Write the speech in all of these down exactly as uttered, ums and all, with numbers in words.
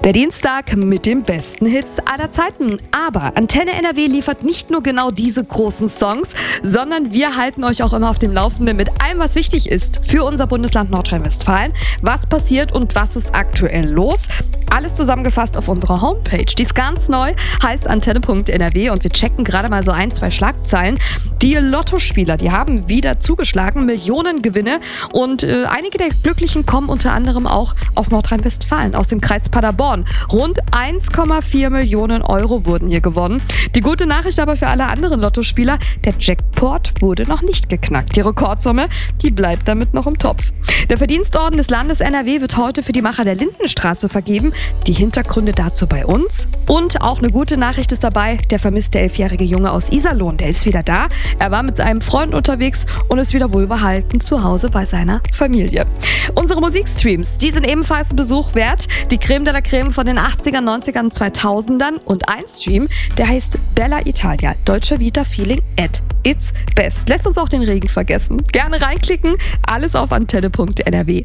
Der Dienstag mit den besten Hits aller Zeiten. Aber Antenne N R W liefert nicht nur genau diese großen Songs, sondern wir halten euch auch immer auf dem Laufenden mit allem, was wichtig ist für unser Bundesland Nordrhein-Westfalen. Was passiert und was ist aktuell los? Alles zusammengefasst auf unserer Homepage. Die ist ganz neu, heißt antenne punkt n r w und wir checken gerade mal so ein, zwei Schlagzeilen. Die Lottospieler, die haben wieder zugeschlagen, Millionengewinne und äh, einige der Glücklichen kommen unter anderem auch aus Nordrhein-Westfalen, aus dem Kreis Paderborn. Rund eins Komma vier Millionen Euro wurden hier gewonnen. Die gute Nachricht aber für alle anderen Lottospieler, der Jackpot wurde noch nicht geknackt. Die Rekordsumme, die bleibt damit noch im Topf. Der Verdienstorden des Landes N R W wird heute für die Macher der Lindenstraße vergeben. Die Hintergründe dazu bei uns. Und auch eine gute Nachricht ist dabei, der vermisste elfjährige Junge aus Iserlohn, der ist wieder da. Er war mit seinem Freund unterwegs und ist wieder wohlbehalten zu Hause bei seiner Familie. Unsere Musikstreams, die sind ebenfalls einen Besuch wert. Die Creme de la Creme von den achtzigern, neunzigern, zweitausendern und ein Stream, der heißt Bella Italia, Deutsche Vita Feeling at its best. Lässt uns auch den Regen vergessen. Gerne reinklicken, alles auf antenne punkt n r w.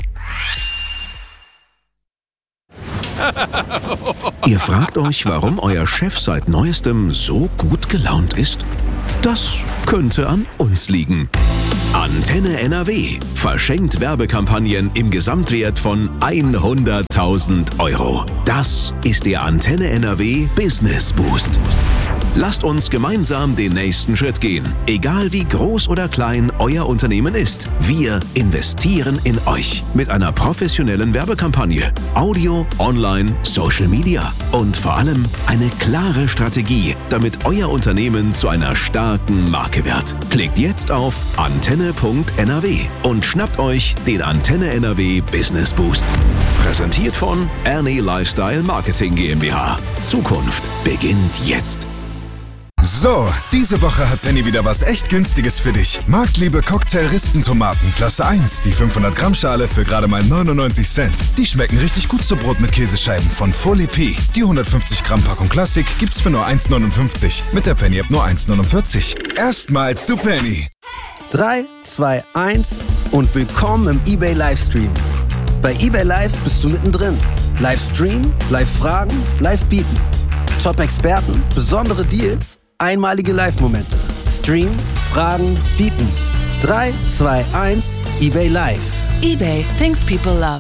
Ihr fragt euch, warum euer Chef seit Neuestem so gut gelaunt ist? Das könnte an uns liegen. Antenne N R W verschenkt Werbekampagnen im Gesamtwert von hunderttausend Euro. Das ist der Antenne N R W Business Boost. Lasst uns gemeinsam den nächsten Schritt gehen. Egal wie groß oder klein euer Unternehmen ist, wir investieren in euch mit einer professionellen Werbekampagne, Audio, Online, Social Media und vor allem eine klare Strategie, damit euer Unternehmen zu einer starken Marke wird. Klickt jetzt auf antenne punkt n r w und schnappt euch den Antenne N R W Business Boost. Präsentiert von Ernie Lifestyle Marketing GmbH. Zukunft beginnt jetzt. So, diese Woche hat Penny wieder was echt Günstiges für dich. Marktliebe Cocktail-Rispentomaten, Klasse eins, die fünfhundert Gramm Schale für gerade mal neunundneunzig Cent. Die schmecken richtig gut zu Brot mit Käsescheiben von Folie P. Die hundertfünfzig Gramm Packung Klassik gibt's für nur eins neunundfünfzig. Mit der Penny-App nur eins neunundvierzig. Erstmals zu Penny. drei, zwei, eins und willkommen im eBay Livestream. Bei eBay Live bist du mittendrin. Livestream, Live-Fragen, Live-Bieten. Top-Experten, besondere Deals, einmalige Live-Momente. Stream, Fragen, Bieten. drei, zwei, eins, eBay Live. eBay, things people love.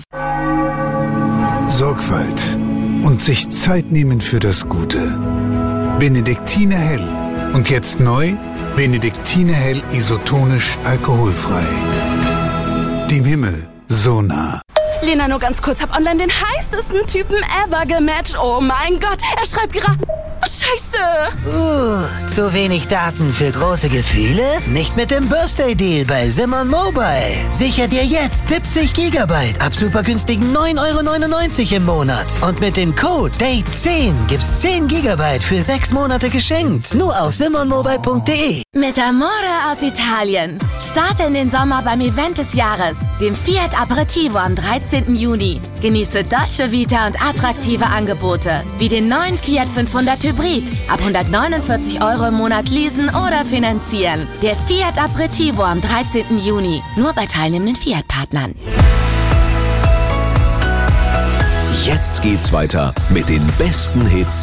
Sorgfalt und sich Zeit nehmen für das Gute. Benediktiner Hell. Und jetzt neu, Benediktiner Hell isotonisch alkoholfrei. Dem Himmel so nah. Lena, nur ganz kurz, hab online den heißesten Typen ever gematcht. Oh mein Gott, er schreibt gerade... Scheiße! Uh, zu wenig Daten für große Gefühle? Nicht mit dem Birthday-Deal bei Simon Mobile. Sicher dir jetzt siebzig Gigabyte ab super günstigen neun Euro neunundneunzig im Monat. Und mit dem Code Date zehn gibt's zehn Gigabyte für sechs Monate geschenkt. Nur auf simon mobile punkt d e. Mit Amore aus Italien. Starte in den Sommer beim Event des Jahres, dem Fiat Aperitivo am dreizehnten Juni. Genieße Dolce Vita und attraktive Angebote, wie den neuen Fiat fünfhundert Hybrid. Ab hundertneunundvierzig Euro im Monat leasen oder finanzieren. Der Fiat Aperitivo am dreizehnten Juni. Nur bei teilnehmenden Fiat-Partnern. Jetzt geht's weiter mit den besten Hits